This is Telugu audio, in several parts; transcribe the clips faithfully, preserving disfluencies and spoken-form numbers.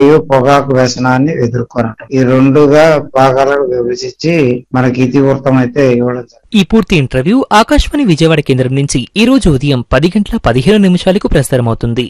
మరియు పొగాకు వ్యసనాన్ని ఎదుర్కొనడం. ఈ రెండుగా భాగాలను విభజించి మనకి ఇతివృత్తం అయితే ఇవ్వడం. ఈ పూర్తి ఇంటర్వ్యూ ఆకాశవాణి విజయవాడ కేంద్రం నుంచి ఈ రోజు ఉదయం పది గంటల పదిహేను నిమిషాలకు ప్రసారమవుతుంది.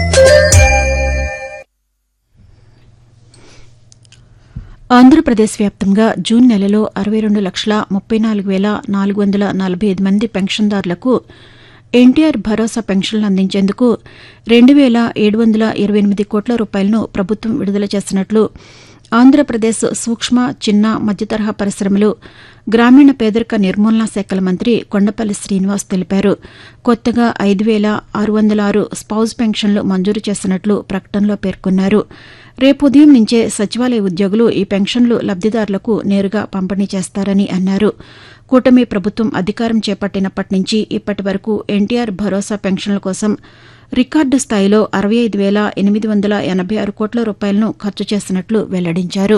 ఆంధ్రప్రదేశ్ వ్యాప్తంగా జూన్ నెలలో అరవై రెండు లక్షల ముప్పై నాలుగు వేల నాలుగు వందల నలభై ఐదు మంది పెన్షన్దారులకు ఎన్టీఆర్ భరోసా పెన్షన్లు అందించేందుకు రెండు వేల ఏడు వందల ఇరవై ఎనిమిది కోట్ల రూపాయలను ప్రభుత్వం విడుదల చేసినట్లు ఆంధ్రప్రదేశ్ సూక్ష్మ చిన్న మధ్యతరహా పరిశ్రమలు గ్రామీణ పేదరిక నిర్మూలనా శాఖల మంత్రి కొండపల్లి శ్రీనివాస్ తెలిపారు. కొత్తగా ఐదు వేల ఆరు వందల ఆరు స్పౌజ్ పెన్షన్లు మంజూరు చేసినట్లు ప్రకటనలో పేర్కొన్నారు. రేపు ఉదయం నుంచే సచివాలయ ఉద్యోగులు ఈ పెన్షన్లు లబ్దిదారులకు నేరుగా పంపిణీ చేస్తారని అన్నారు. కూటమి ప్రభుత్వం అధికారం చేపట్టినప్పటి నుంచి ఇప్పటి వరకు ఎన్టీఆర్ భరోసా పెన్షన్ల కోసం రికార్డు స్థాయిలో అరవై ఐదు వేల ఎనిమిది వందల ఎనభై ఆరు కోట్ల రూపాయలను ఖర్చు చేసినట్లు వెల్లడించారు.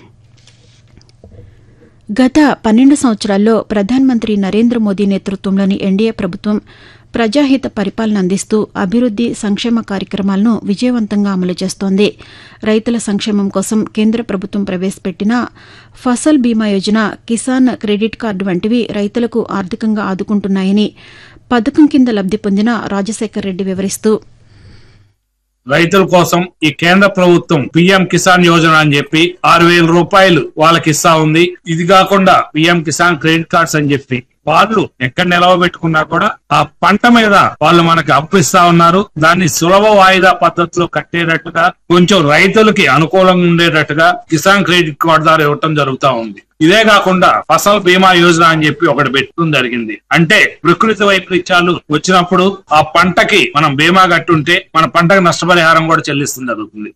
గత పన్నెండు సంవత్సరాల్లో ప్రధానమంత్రి నరేంద్ర మోదీ నేతృత్వంలోని ఎన్డీఏ ప్రభుత్వం ప్రజాహిత పరిపాలన అందిస్తూ అభివృద్ది సంక్షేమ కార్యక్రమాలను విజయవంతంగా అమలు చేస్తోంది. రైతుల సంక్షేమం కోసం కేంద్ర ప్రభుత్వం ప్రవేశపెట్టిన ఫసల్ బీమా యోజన, కిసాన్ క్రెడిట్ కార్డు వంటివి రైతులకు ఆర్థికంగా ఆదుకుంటున్నాయని పథకం కింద లబ్ది పొందిన రాజశేఖర్ రెడ్డి వివరిస్తూ, రైతుల కోసం ఈ కేంద్ర ప్రభుత్వం పిఎం కిసాన్ యోజన అని చెప్పి ఆరు వేల రూపాయలు వాళ్ళకి ఇస్తా ఉంది. ఇది కాకుండా పిఎం కిసాన్ క్రెడిట్ కార్డ్స్ అని చెప్పి వాళ్ళు ఎక్కడ నిలవ పెట్టుకున్నా కూడా ఆ పంట మీద వాళ్ళు మనకి అప్పు ఇస్తా ఉన్నారు. దాన్ని సులభ వాయిదా పద్ధతిలో కట్టేటట్టుగా, కొంచెం రైతులకి అనుకూలంగా ఉండేటట్టుగా కిసాన్ క్రెడిట్ కార్డు ద్వారా ఇవ్వటం జరుగుతా ఉంది. ఇదే కాకుండా ఫసల్ బీమా యోజన అని చెప్పి ఒకటి పెట్టడం జరిగింది. అంటే ప్రకృతి వైపరీత్యాలు వచ్చినప్పుడు ఆ పంటకి మనం బీమా కట్టుంటే మన పంటకు నష్టపరిహారం కూడా చెల్లిస్తుంది జరుగుతుంది.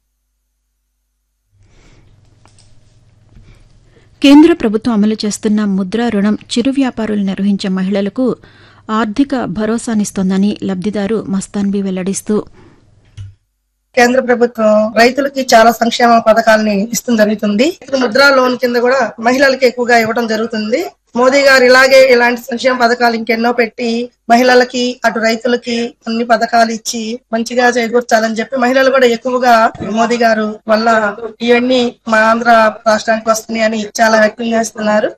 కేంద్ర ప్రభుత్వం అమలు చేస్తున్న ముద్రా రుణం చిరు వ్యాపారులు నిర్వహించే మహిళలకు ఆర్థిక భరోసానిస్తోందని లబ్దిదారు మస్తాన్బీ వెల్లడిస్తూ, కేంద్ర ప్రభుత్వం రైతులకి చాలా సంక్షేమ పథకాలని ఇస్తూ జరుగుతుంది. ముద్రా లోన్ కింద కూడా మహిళలకి ఎక్కువగా ఇవ్వడం జరుగుతుంది. మోదీ గారు ఇలాగే ఇలాంటి సంక్షేమ పథకాలు ఇంకెన్నో పెట్టి మహిళలకి అటు రైతులకి అన్ని పథకాలు ఇచ్చి మంచిగా చేకూర్చాలని చెప్పి మహిళలు కూడా ఎక్కువగా మోదీ గారు వల్ల ఇవన్నీ మా ఆంధ్ర రాష్ట్రానికి వస్తున్నాయి అని చాలా వ్యక్తం చేస్తున్నారు.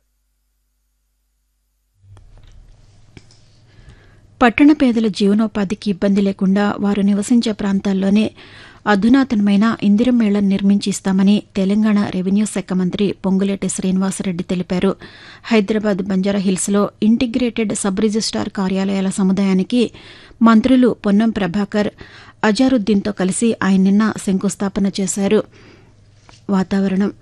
పట్టణ పేదల జీవనోపాధికి ఇబ్బంది లేకుండా వారు నివసించే ప్రాంతాల్లోనే అధునాతనమైన ఇందిరమ్మ ఇళ్లను నిర్మించి ఇస్తామని తెలంగాణ రెవెన్యూ శాఖ మంత్రి పొంగులేటి శ్రీనివాసరెడ్డి తెలిపారు. హైదరాబాద్ బంజారాహిల్స్లో ఇంటిగ్రేటెడ్ సబ్ రిజిస్టార్ కార్యాలయాల సముదాయానికి మంత్రులు పొన్నం ప్రభాకర్, అజారుద్దీన్తో కలిసి ఆయన నిన్న శంకుస్థాపన చేశారు. వాతావరణం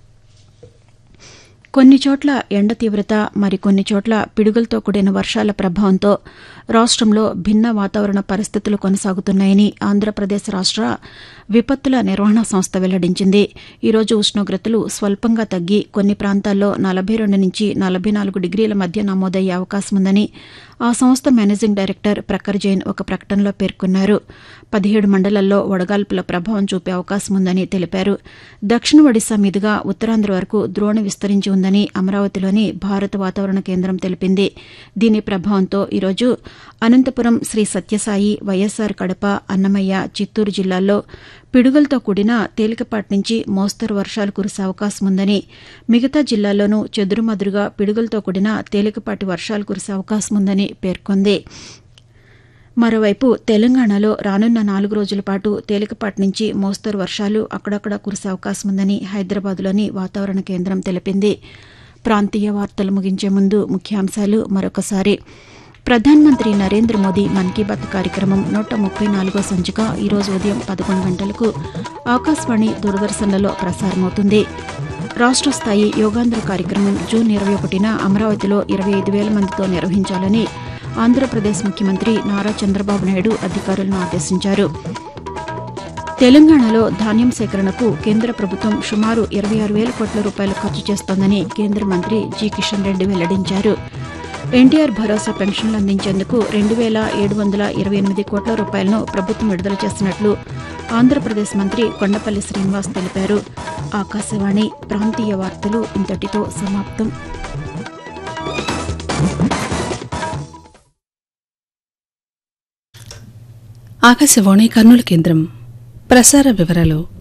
కొన్ని చోట్ల ఎండ తీవ్రత, మరికొన్ని చోట్ల పిడుగులతో కూడిన వర్షాల ప్రభావంతో రాష్టంలో భిన్న వాతావరణ పరిస్థితులు కొనసాగుతున్నాయని ఆంధ్రప్రదేశ్ రాష్ట విపత్తుల నిర్వహణ సంస్థ వెల్లడించింది. ఈరోజు ఉష్ణోగ్రతలు స్వల్పంగా తగ్గి కొన్ని ప్రాంతాల్లో నలభై రెండు నుంచి నలభై నాలుగు డిగ్రీల మధ్య నమోదయ్యే అవకాశం ఉందని ఆ సంస్థ మేనేజింగ్ డైరెక్టర్ ప్రఖర్ జైన్ ఒక ప్రకటనలో పేర్కొన్నారు. పదిహేడు మండలాల్లో వడగాల్పుల ప్రభావం చూపే అవకాశం ఉందని తెలిపారు. దక్షిణ ఒడిశా మీదుగా ఉత్తరాంధ్ర వరకు ద్రోణి విస్తరించి ఉందని అమరావతిలోని భారత వాతావరణ కేంద్రం తెలిపింది. దీని ప్రభావంతో ఈరోజు అనంతపురం, శ్రీ సత్యసాయి, వైఎస్సార్ కడప, అన్నమయ్య, చిత్తూరు జిల్లాల్లో పిడుగులతో కూడిన తేలికపాటి నుంచి మోస్తరు వర్షాలు కురిసే అవకాశం ఉందని, మిగతా జిల్లాల్లోనూ చెదురుమదురుగా పిడుగులతో కూడిన తేలికపాటి వర్షాలు కురిసే అవకాశం ఉందని పేర్కొంది. మరోవైపు తెలంగాణలో రానున్న నాలుగు రోజుల పాటు తేలికపాటి నుంచి మోస్తరు వర్షాలు అక్కడక్కడ కురిసే అవకాశం ఉందని హైదరాబాద్లోని వాతావరణ కేంద్రం తెలిపింది. ప్రాంతీయ వార్తలు ముగించే ముందు ముఖ్యాంశాలు మరొకసారి. ప్రధానమంత్రి నరేంద్ర మోదీ మన్ కీ బాత్ కార్యక్రమం నూట ముప్పై నాలుగో సంచిక ఈరోజు ఉదయం పదకొండు గంటలకు ఆకాశవాణి, దూరదర్శన్లలో ప్రసారమవుతుంది. రాష్ట్ర స్థాయి యోగాంధ్ర కార్యక్రమం జూన్ ఇరవై ఒకటిన అమరావతిలో ఇరవై ఐదు వేల మందితో నిర్వహించాలని ఆంధ్రప్రదేశ్ ముఖ్యమంత్రి నారా చంద్రబాబు నాయుడు అధికారులను ఆదేశించారు. తెలంగాణలో ధాన్యం సేకరణకు కేంద్ర ప్రభుత్వం సుమారు ఇరవై ఆరు వేల కోట్ల రూపాయలు ఖర్చు చేస్తోందని కేంద్ర మంత్రి జి కిషన్ రెడ్డి వెల్లడించారు. ఎన్టీఆర్ భరోసా పెన్షన్లు అందించేందుకు రెండు వేల ఏడు వందల ఇరవై ఎనిమిది కోట్ల రూపాయలను ప్రభుత్వం విడుదల చేసినట్లు ఆంధ్రప్రదేశ్ మంత్రి కొండపల్లి శ్రీనివాస్ తెలిపారు. ఆకాశవాణి ప్రాంతీయ వార్తలు ఇంతటితో సమాప్తం. ఆకాశవాణి కర్నూలు కేంద్రం. ప్రసార వివరాలు.